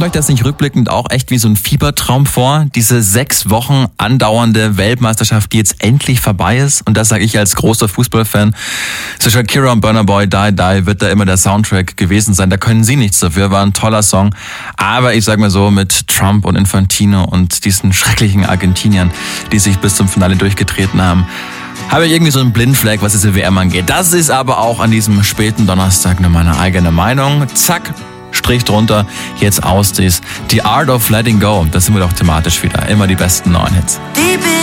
euch das nicht rückblickend auch echt wie so ein Fiebertraum vor? Diese 6 Wochen andauernde Weltmeisterschaft, die jetzt endlich vorbei ist. Und das sage ich als großer Fußballfan. So Shakira und Burna Boy, Die Die wird da immer der Soundtrack gewesen sein. Da können sie nichts dafür, war ein toller Song. Aber ich sag mal so, mit Trump und Infantino und diesen schrecklichen Argentiniern, die sich bis zum Finale durchgetreten haben, habe ich irgendwie so einen Blindfleck, was diese WM angeht. Das ist aber auch an diesem späten Donnerstag nur meine eigene Meinung. Zack, Strich drunter, jetzt aus dies. The Art of Letting Go, das sind wir doch thematisch wieder. Immer die besten neuen Hits.